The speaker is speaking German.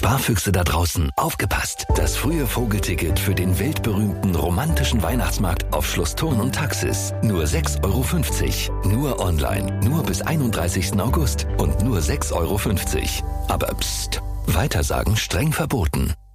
Sparfüchse da draußen, aufgepasst! Das frühe Vogelticket für den weltberühmten romantischen Weihnachtsmarkt auf Schloss Thurn und Taxis. Nur 6,50 €. Nur online. Nur bis 31. August. Und nur 6,50 €. Aber psst. Weitersagen streng verboten.